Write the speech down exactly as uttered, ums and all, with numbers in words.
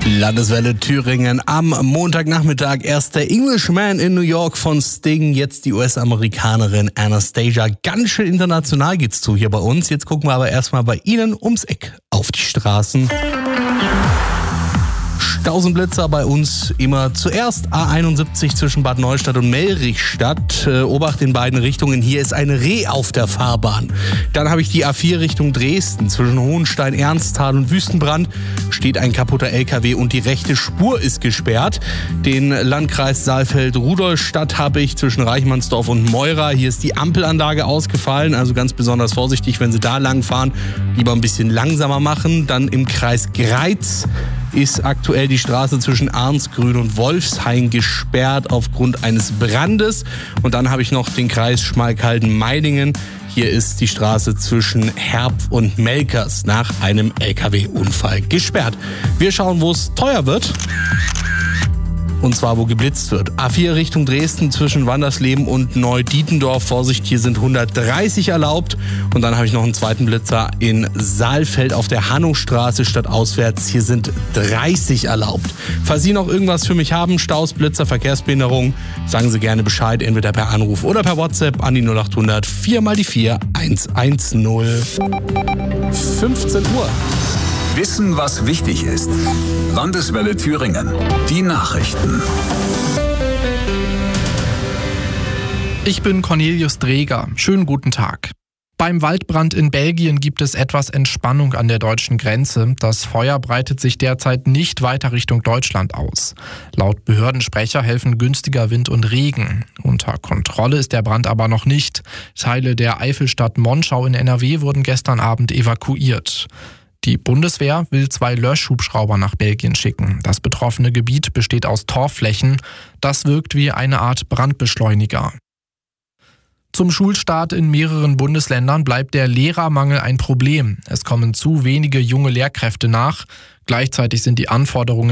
Landeswelle Thüringen am Montagnachmittag. Erst der Englishman in New York von Sting, jetzt die U S-Amerikanerin Anastasia. Ganz schön international geht's zu hier bei uns. Jetzt gucken wir aber erstmal bei Ihnen ums Eck auf die Straßen. Stausenblitzer bei uns immer zuerst A einundsiebzig zwischen Bad Neustadt und Melrichstadt. Äh, Obacht in beiden Richtungen. Hier ist ein Reh auf der Fahrbahn. Dann habe ich die A vier Richtung Dresden. Zwischen Hohenstein, Ernsthal und Wüstenbrand steht ein kaputter L K W und die rechte Spur ist gesperrt. Den Landkreis Saalfeld-Rudolstadt habe ich zwischen Reichmannsdorf und Meura. Hier ist die Ampelanlage ausgefallen, also ganz besonders vorsichtig, wenn Sie da lang fahren. Lieber ein bisschen langsamer machen. Dann im Kreis Greiz ist aktuell die Straße zwischen Arnsgrün und Wolfshain gesperrt aufgrund eines Brandes. Und dann habe ich noch den Kreis Schmalkalden-Meidingen. Hier ist die Straße zwischen Herb und Melkers nach einem L K W-Unfall gesperrt. Wir schauen, wo es teuer wird. Und zwar, wo geblitzt wird. A vier Richtung Dresden zwischen Wandersleben und Neudietendorf. Vorsicht, hier sind hundertdreißig erlaubt. Und dann habe ich noch einen zweiten Blitzer in Saalfeld auf der Hannowstraße statt auswärts. Hier sind dreißig erlaubt. Falls Sie noch irgendwas für mich haben, Staus, Blitzer, Verkehrsbehinderung, sagen Sie gerne Bescheid, entweder per Anruf oder per WhatsApp an die null acht hundert vier mal die vier eins eins null. fünfzehn Uhr. Wissen, was wichtig ist. Landeswelle Thüringen. Die Nachrichten. Ich bin Cornelius Dreger. Schönen guten Tag. Beim Waldbrand in Belgien gibt es etwas Entspannung an der deutschen Grenze. Das Feuer breitet sich derzeit nicht weiter Richtung Deutschland aus. Laut Behördensprecher helfen günstiger Wind und Regen. Unter Kontrolle ist der Brand aber noch nicht. Teile der Eifelstadt Monschau in N R W wurden gestern Abend evakuiert. Die Bundeswehr will zwei Löschhubschrauber nach Belgien schicken. Das betroffene Gebiet besteht aus Torfflächen. Das wirkt wie eine Art Brandbeschleuniger. Zum Schulstart in mehreren Bundesländern bleibt der Lehrermangel ein Problem. Es kommen zu wenige junge Lehrkräfte nach. Gleichzeitig sind die Anforderungen